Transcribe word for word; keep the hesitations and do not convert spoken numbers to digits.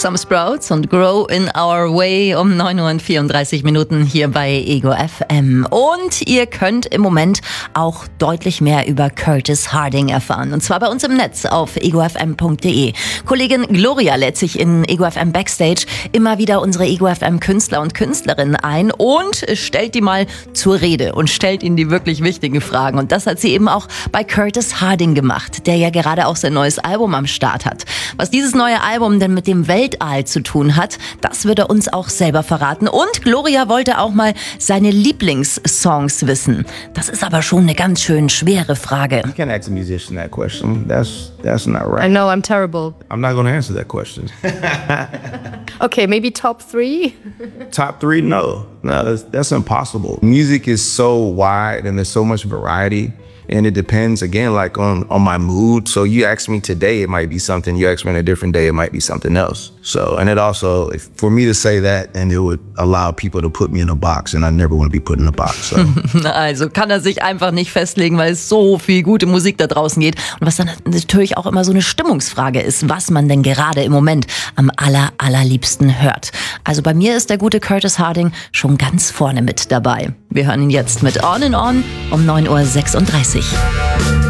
Some Sprouts und Grow in Our Way um neun Uhr und vierunddreißig Minuten hier bei Ego F M. Und ihr könnt im Moment auch deutlich mehr über Curtis Harding erfahren. Und zwar bei uns im Netz auf ego f m punkt d e. Kollegin Gloria lädt sich in Ego F M Backstage immer wieder unsere Ego F M Künstler und Künstlerinnen ein und stellt die mal zur Rede und stellt ihnen die wirklich wichtigen Fragen. Und das hat sie eben auch bei Curtis Harding gemacht, der ja gerade auch sein neues Album am Start hat. Was dieses neue Album denn mit dem Weltall zu tun hat, das wird er uns auch selber verraten. Und Gloria wollte auch mal seine Lieblingssongs wissen. Das ist aber schon eine ganz schön schwere Frage. You can't ask a musician that question. That's that's not right. I know, I'm terrible. I'm not going to answer that question. Okay, maybe top three? Top three? No, no, that's, that's impossible. Music is so wide and there's so much variety. And it depends, again, like on, on my mood. So you ask me today, it might be something. You ask me on a different day, it might be something else. So, and it also, if, for me to say that, and it would allow people to put me in a box, and I never want to be put in a box. So. Also kann er sich einfach nicht festlegen, weil es so viel gute Musik da draußen geht. Und was dann natürlich auch immer so eine Stimmungsfrage ist, was man denn gerade im Moment am aller, allerliebsten hört. Also bei mir ist der gute Curtis Harding schon ganz vorne mit dabei. Wir hören ihn jetzt mit On and On um neun Uhr sechsunddreißig.